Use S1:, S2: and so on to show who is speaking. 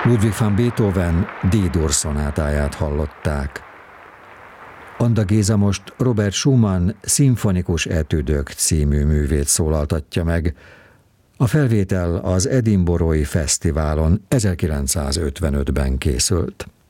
S1: Ludwig van Beethoven D-dur szonátáját hallották. Anda Géza most Robert Schumann Szimfonikus etüdök című művét szólaltatja meg. A felvétel az Edinburghi Fesztiválon 1955-ben készült.